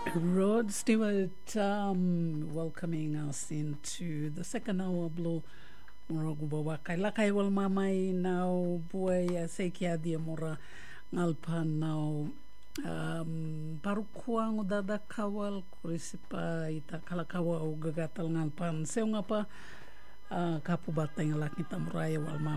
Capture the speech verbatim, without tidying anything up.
Rod Stewart um, welcoming us into the second hour Blue Moroguba Kailaka wal mamay now boy sekia dia mora ngalpan now um, parukuang udada kawal kurisipa ita kalakawa o gagatal ngalpan seunga pa uh, kapu batang laki tamuraya wal